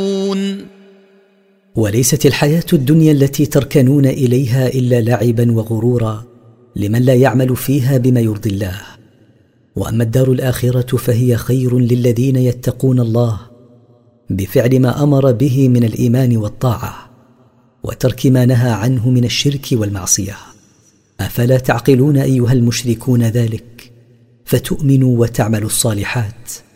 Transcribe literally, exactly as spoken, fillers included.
وليست الحياة الدنيا التي تركنون إليها إلا لعبا وغرورا لمن لا يعمل فيها بما يرضي الله. وأما الدار الآخرة فهي خير للذين يتقون الله بفعل ما أمر به من الإيمان والطاعة وترك ما نهى عنه من الشرك والمعصية. أفلا تعقلون أيها المشركون ذلك فتؤمنوا وتعملوا الصالحات؟